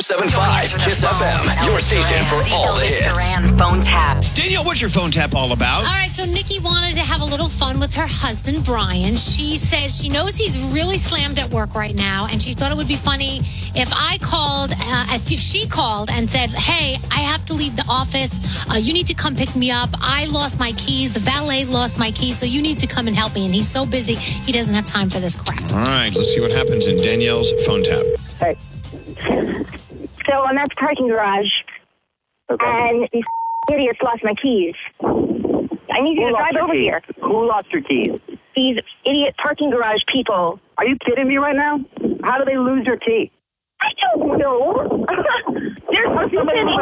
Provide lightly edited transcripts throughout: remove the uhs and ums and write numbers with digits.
107.5 Kiss FM, your station for all the hits. Elvis Duran phone tap. Danielle, what's your phone tap all about? All right, so Nikki wanted to have a little fun with her husband, Brian. She says she knows he's really slammed at work right now, and she thought it would be funny if I called, if she called and said, hey, I have to leave the office. You need to come pick me up. I lost my keys. The valet lost my keys, so you need to come and help me. And he's so busy, he doesn't have time for this crap. All right, let's see what happens in Danielle's phone tap. Hey. So I'm at the parking garage, and these idiots lost my keys. I need you to drive over here. Who lost your keys? These idiot parking garage people. Are you kidding me right now? How do they lose your key? I don't know. There's somebody lose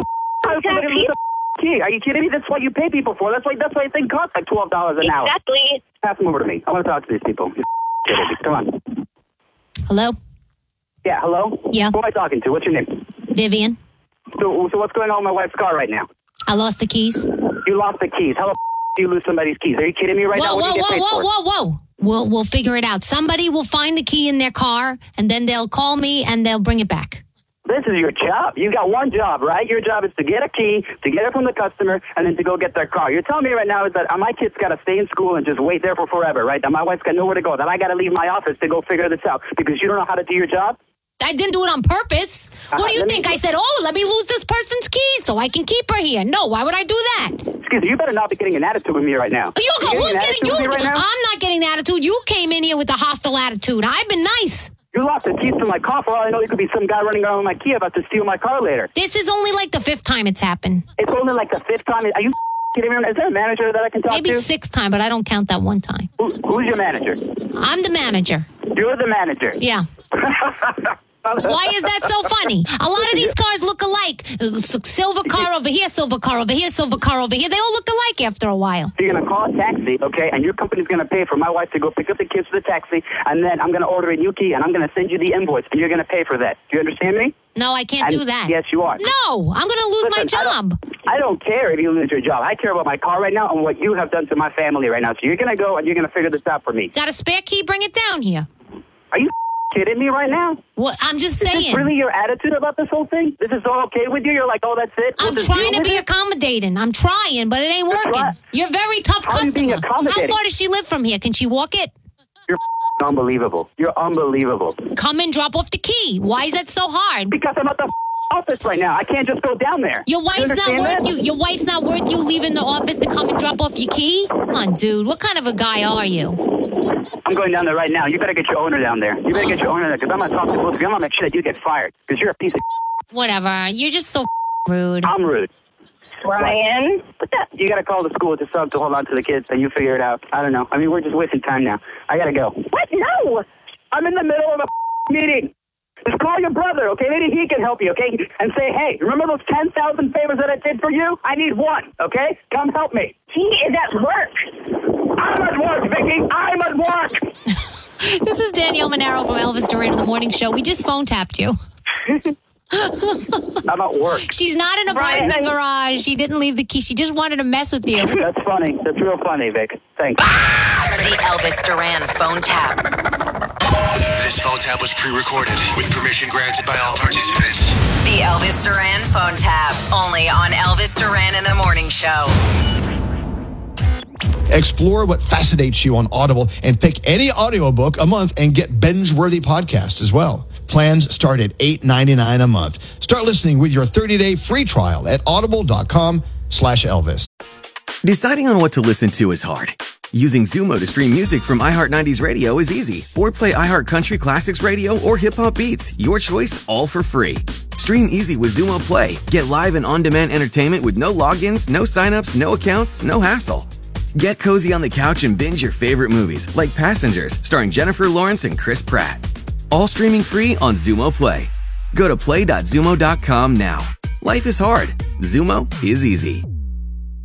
a key. Are you kidding me? That's what you pay people for. That's why this thing costs like $12 an hour. Exactly. Pass them over to me. I want to talk to these people. Come on. Hello? Yeah, hello? Yeah. Who am I talking to? What's your name? Vivian? So what's going on with my wife's car right now? I lost the keys. You lost the keys. How the do you lose somebody's keys? Are you kidding me right now? What do you get paid for? Whoa. We'll figure it out. Somebody will find the key in their car, and then they'll call me, and they'll bring it back. This is your job. You got one job, right? Your job is to get a key, to get it from the customer, and then to go get their car. You're telling me right now is that my kid's got to stay in school and just wait there for forever, right? That my wife's got nowhere to go, that I got to leave my office to go figure this out because you don't know how to do your job? I didn't do it on purpose. What do you think? I said, let me lose this person's keys so I can keep her here. No, why would I do that? Excuse me, you better not be getting an attitude with me right now. Who's getting you? Right now? I'm not getting the attitude. You came in here with a hostile attitude. I've been nice. You lost the keys to my car. For all I know, there could be some guy running around with my key about to steal my car later. This is only like the 5th time it's happened. It's only like the 5th time? Are you kidding me? Is there a manager that I can talk to? Maybe 6th time, but I don't count that one time. Who's your manager? I'm the manager. You're the manager? Yeah. Why is that so funny? A lot of these cars look alike. Silver car over here, silver car over here, silver car over here. They all look alike after a while. So you're going to call a taxi, okay, and your company's going to pay for my wife to go pick up the kids for the taxi, and then I'm going to order a new key, and I'm going to send you the invoice, and you're going to pay for that. Do you understand me? No, I can't do that. Yes, you are. No, I'm going to lose my job. I don't care if you lose your job. I care about my car right now and what you have done to my family right now. So you're going to go, and you're going to figure this out for me. Got a spare key? Bring it down here. Are you kidding me right now? What? I'm just saying. Is this really your attitude about this whole thing? This is all okay with you? You're like, oh, that's it? I'm trying to be accommodating. I'm trying, but it ain't working. You're a very tough customer. How far does she live from here? Can she walk it? You're unbelievable. You're unbelievable. Come and drop off the key. Why is that so hard? Because I'm at the office right now. I can't just go down there. Your wife's not worth you. Your wife's not worth you leaving the office to come and drop off your key? Come on, dude. What kind of a guy are you? I'm going down there right now. You better get your owner down there. You better get your owner there because I'm going to talk to both of you. I'm going to make sure that you get fired because you're a piece of Whatever. You're just so rude. I'm rude. Ryan? What's that? You got to call the school to hold on to the kids and you figure it out. I don't know. I mean, we're just wasting time now. I got to go. What? No! I'm in the middle of a meeting. Just call your brother, okay? Maybe he can help you, okay? And say, hey, remember those 10,000 favors that I did for you? I need one, okay? Come help me. He is at work. I'm at work, Vicky. I'm at work. This is Danielle Monero from Elvis Duran in the Morning Show. We just phone tapped you. I'm at work. She's not in a parking garage. She didn't leave the key. She just wanted to mess with you. That's funny. That's real funny, Vic. Thanks. The Elvis Duran phone tap. This phone tap was pre-recorded with permission granted by all participants. The Elvis Duran phone tap. Only on Elvis Duran in the Morning Show. Explore what fascinates you on Audible and pick any audiobook a month and get binge-worthy podcasts as well. Plans start at $8.99 a month. Start listening with your 30-day free trial at audible.com/Elvis. Deciding on what to listen to is hard. Using Zumo to stream music from iHeart 90s Radio is easy. Or play iHeart Country Classics Radio or Hip Hop Beats. Your choice, all for free. Stream easy with Zumo Play. Get live and on-demand entertainment with no logins, no signups, no accounts, no hassle. Get cozy on the couch and binge your favorite movies, like Passengers, starring Jennifer Lawrence and Chris Pratt. All streaming free on Zumo Play. Go to play.zumo.com now. Life is hard. Zumo is easy.